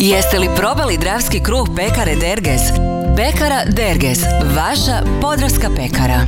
Jeste li probali Dravski kruh pekare Derges? Pekara Derges, vaša podravska pekara.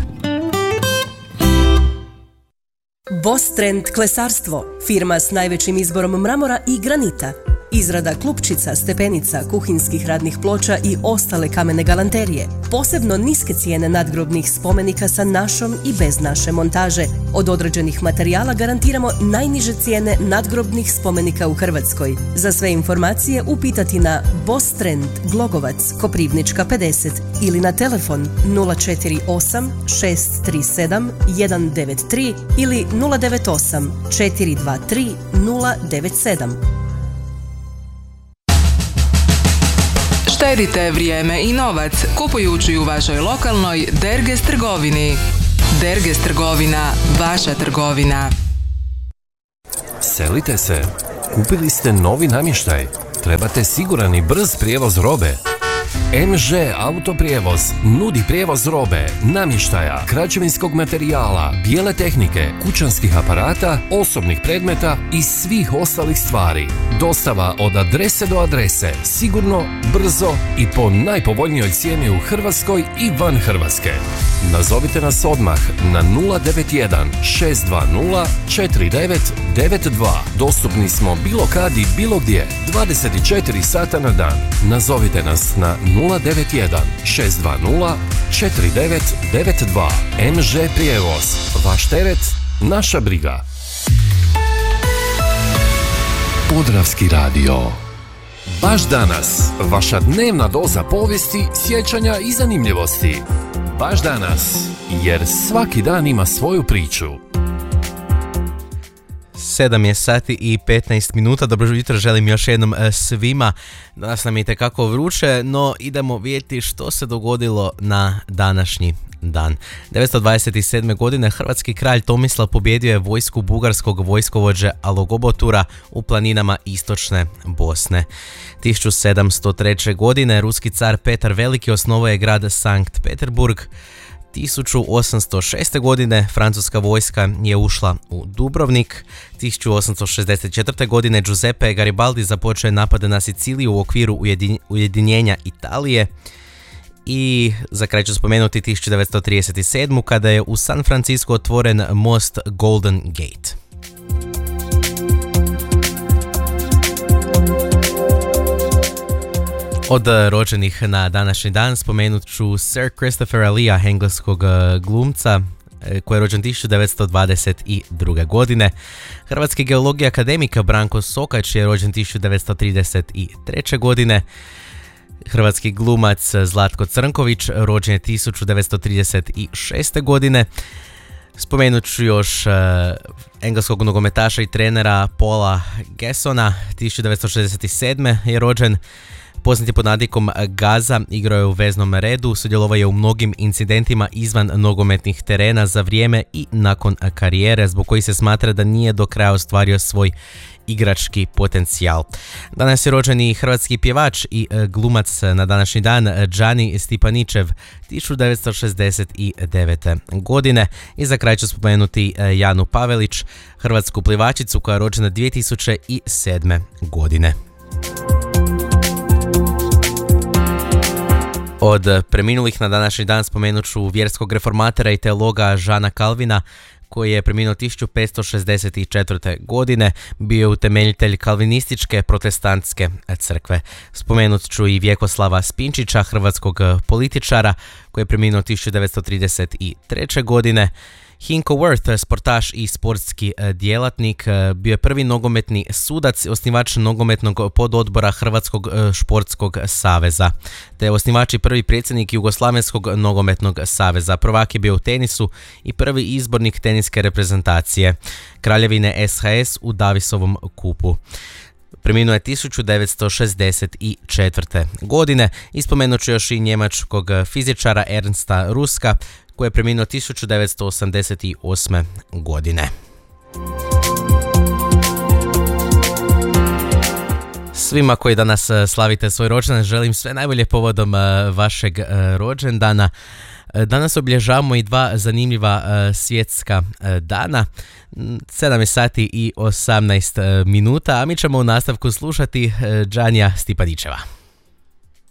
Bostrend klesarstvo, firma s najvećim izborom mramora i granita. Izrada klupčica, stepenica, kuhinskih radnih ploča i ostale kamene galanterije. Posebno niske cijene nadgrobnih spomenika sa našom i bez naše montaže. Od određenih materijala garantiramo najniže cijene nadgrobnih spomenika u Hrvatskoj. Za sve informacije upitati na Bostrend, Glogovac, Koprivnička 50 ili na telefon 048 637 193 ili 098 423 097. Štedite vrijeme i novac kupujući u vašoj lokalnoj Derges trgovini. Derges trgovina, vaša trgovina. Selite se. Kupili ste novi namještaj. Trebate siguran i brz prijevoz robe. MŽ Autoprijevoz nudi prijevoz robe, namještaja, građevinskog materijala, bijele tehnike, kućanskih aparata, osobnih predmeta i svih ostalih stvari. Dostava od adrese do adrese, sigurno, brzo i po najpovoljnijoj cijeni u Hrvatskoj i van Hrvatske. Nazovite nas odmah na 091 620 4992. Dostupni smo bilo kad i bilo gdje, 24 sata na dan. Nazovite nas na 091 620 4992. MŽ Prijevoz. Vaš teret, naša briga. Podravski radio. Baš danas, vaša dnevna doza povijesti, sjećanja i zanimljivosti. Baš danas, jer svaki dan ima svoju priču. 7 je sati i 15 minuta. Dobro jutro želim još jednom svima. Danas nam je itekako vruće, no idemo vidjeti što se dogodilo na današnji dan. 927. godine hrvatski kralj Tomislav pobjedio je vojsku bugarskog vojskovođe Alogobotura u planinama istočne Bosne. 1703. godine ruski car Petar Veliki osnovao je grad Sankt Peterburg. 1806. godine francuska vojska je ušla u Dubrovnik. 1864. godine Giuseppe Garibaldi započeo napade na Siciliju u okviru ujedinjenja Italije. I za kraj ću spomenuti 1937. kada je u San Francisco otvoren most Golden Gate. Od rođenih na današnji dan spomenut ću Sir Christopher Lee, engleskog glumca koji je rođen 1922. godine. Hrvatski geolog i akademik Branko Sokač je rođen 1933. godine. Hrvatski glumac Zlatko Crnković rođen je 1936. godine. Spomenut ću još engleskog nogometaša i trenera Paula Gassona, 1967. je rođen. Poznat je pod nadimkom Gaza, igrao je u veznom redu, sudjelovao je u mnogim incidentima izvan nogometnih terena za vrijeme i nakon karijere, zbog koji se smatra da nije do kraja ostvario svoj igrački potencijal. Danas je rođen i hrvatski pjevač i glumac na današnji dan Đani Stipaničev, 1969. godine. I za kraj ću spomenuti Janu Pavelić, hrvatsku plivačicu koja je rođena 2007. godine. Od preminulih na današnji dan spomenut ću vjerskog reformatora i teologa Žana Kalvina, koji je preminuo 1564. godine, bio je utemeljitelj kalvinističke protestantske crkve. Spomenut ću i Vjekoslava Spinčića, hrvatskog političara, koji je preminuo 1933. godine. Hinko Wirth, sportaš i sportski djelatnik, bio je prvi nogometni sudac, osnivač nogometnog pododbora Hrvatskog športskog saveza, te osnivač i prvi predsjednik Jugoslavenskog nogometnog saveza. Prvak je bio u tenisu i prvi izbornik teniske reprezentacije Kraljevine SHS u Davisovom kupu. Preminuo je 1964. godine. I spomenut ću još i njemačkog fizičara Ernsta Ruska, koji je preminuo 1988. godine. Svima koji danas slavite svoj rođendan želim sve najbolje povodom vašeg rođendana. Danas obilježavamo i dva zanimljiva svjetska dana. 7 sati i 18 minuta, a mi ćemo u nastavku slušati Džanja Stipanićeva.